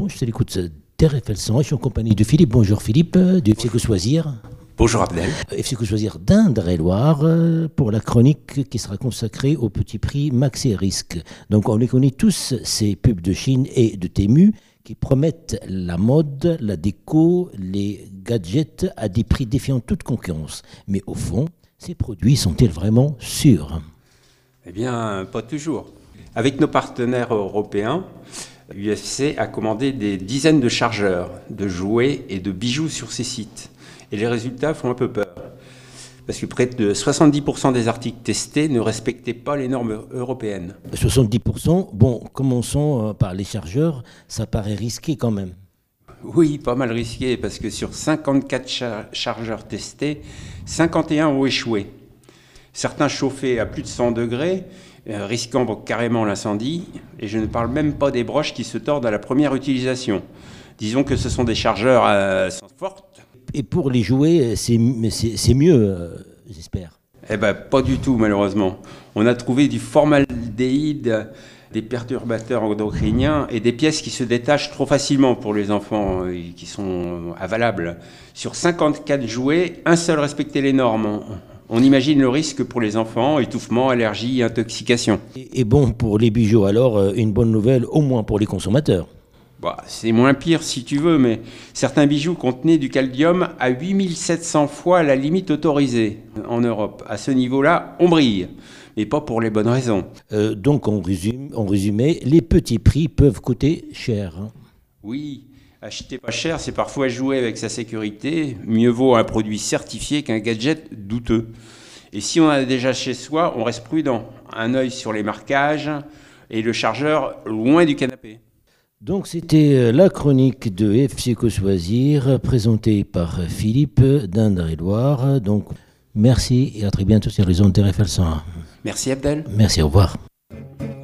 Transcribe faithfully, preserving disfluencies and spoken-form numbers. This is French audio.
Bon, je suis à l'écoute d'R F L cent, je suis en compagnie de Philippe. Bonjour Philippe, du F C Que Choisir. Bonjour Abdel. F C Que Choisir d'Indre-et-Loire pour la chronique qui sera consacrée au petit prix Max et Risque. Donc on les connaît tous, ces pubs de Chine et de Temu qui promettent la mode, la déco, les gadgets à des prix défiant toute concurrence. Mais au fond, ces produits sont-ils vraiment sûrs ? Eh bien, pas toujours. Avec nos partenaires européens, U F C a commandé des dizaines de chargeurs, de jouets et de bijoux sur ses sites. Et les résultats font un peu peur. Parce que près de soixante-dix pour cent des articles testés ne respectaient pas les normes européennes. soixante-dix pour cent, bon, commençons par les chargeurs, ça paraît risqué quand même. Oui, pas mal risqué, parce que sur cinquante-quatre char- chargeurs testés, cinquante et un ont échoué. Certains chauffaient à plus de cent degrés, euh, risquant carrément l'incendie, et je ne parle même pas des broches qui se tordent à la première utilisation. Disons que ce sont des chargeurs à essence forte. Et pour les jouets, c'est, c'est, c'est mieux, euh, j'espère. Eh bien, pas du tout, malheureusement. On a trouvé du formaldéhyde, des perturbateurs endocriniens et des pièces qui se détachent trop facilement pour les enfants et qui sont avalables. Sur cinquante-quatre jouets, un seul respectait les normes. On imagine le risque pour les enfants, étouffement, allergie, intoxication. Et, et bon, pour les bijoux, alors, une bonne nouvelle, au moins pour les consommateurs. Bah, c'est moins pire si tu veux, mais certains bijoux contenaient du caldium à huit mille sept cents fois la limite autorisée en Europe. À ce niveau-là, on brille, mais pas pour les bonnes raisons. Euh, donc, on résume, en résumé, les petits prix peuvent coûter cher. Hein. Oui, acheter pas cher, c'est parfois jouer avec sa sécurité. Mieux vaut un produit certifié qu'un gadget douteux. Et si on en a déjà chez soi, on reste prudent. Un œil sur les marquages et le chargeur loin du canapé. Donc c'était la chronique de F C Que Choisir, présentée par Philippe d'Indre-et-Loire. Donc merci et à très bientôt sur les ondes de R F L cent un. Merci Abdel. Merci, au revoir.